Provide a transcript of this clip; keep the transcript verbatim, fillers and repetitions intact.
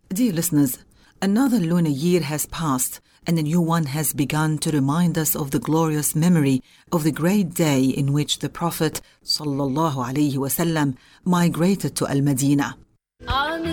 Dear listeners, another lunar year has passed and a new one has begun to remind us of the glorious memory of the great day in which the Prophet sallallahu alaihi wasallam migrated to Al-Madinah.